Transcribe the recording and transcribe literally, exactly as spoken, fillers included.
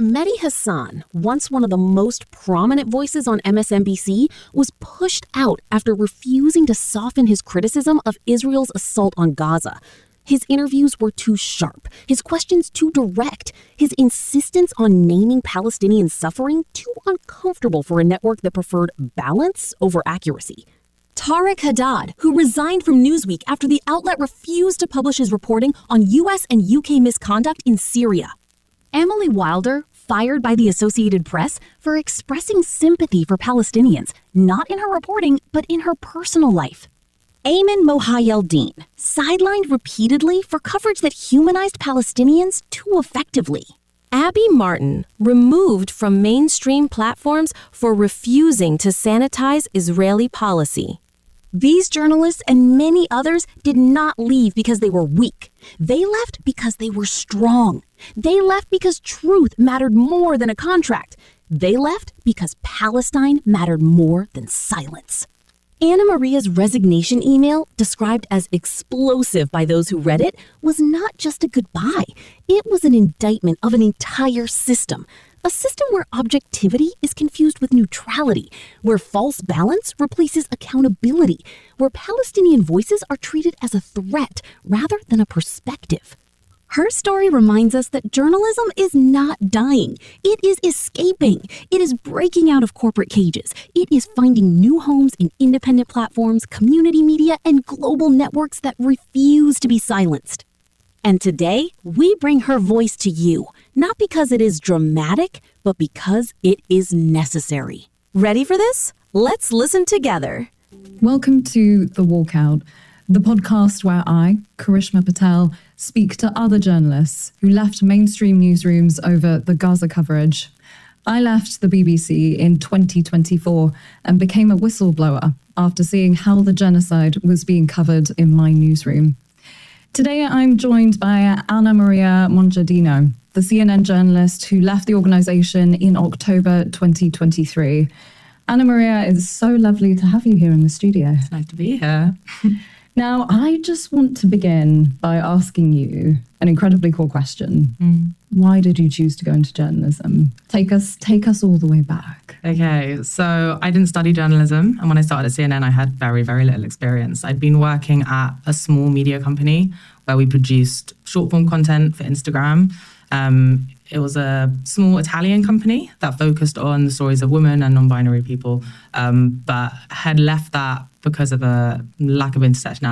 Mehdi Hasan, once one of the most prominent voices on M S N B C, was pushed out after refusing to soften his criticism of Israel's assault on Gaza. His interviews were too sharp, his questions too direct, his insistence on naming Palestinian suffering too uncomfortable for a network that preferred balance over accuracy. Tariq Haddad, who resigned from Newsweek after the outlet refused to publish his reporting on U S and U K misconduct in Syria. Emily Wilder, fired by the Associated Press for expressing sympathy for Palestinians, not in her reporting, but in her personal life. Ayman Mohyeldin, sidelined repeatedly for coverage that humanized Palestinians too effectively. Abby Martin, removed from mainstream platforms for refusing to sanitize Israeli policy. These journalists and many others did not leave because they were weak. They left because they were strong. They left because truth mattered more than a contract. They left because Palestine mattered more than silence. Anna Maria's resignation email, described as explosive by those who read it, was not just a goodbye. It was an indictment of an entire system. A system where objectivity is confused with neutrality, where false balance replaces accountability, where Palestinian voices are treated as a threat rather than a perspective. Her story reminds us that journalism is not dying. It is escaping. It is breaking out of corporate cages. It is finding new homes in independent platforms, community media, and global networks that refuse to be silenced. And today, we bring her voice to you, not because it is dramatic, but because it is necessary. Ready for this? Let's listen together. Welcome to The Walkout, the podcast where I, Karishma Patel, speak to other journalists who left mainstream newsrooms over the Gaza coverage. I left the B B C in twenty twenty-four and became a whistleblower after seeing how the genocide was being covered in my newsroom. Today, I'm joined by Ana Maria Mongiardino, the C N N journalist who left the organization in October twenty twenty-three. Ana Maria, it's so lovely to have you here in the studio. It's nice to be here. Now, I just want to begin by asking you an incredibly cool question. Mm. Why did you choose to go into journalism? Take us, take us all the way back. Okay, so I didn't study journalism. And when I started at C N N, I had very, very little experience. I'd been working at a small media company where we produced short form content for Instagram. Um, it was a small Italian company that focused on the stories of women and non-binary people, um, but had left that because of a lack of intersectionality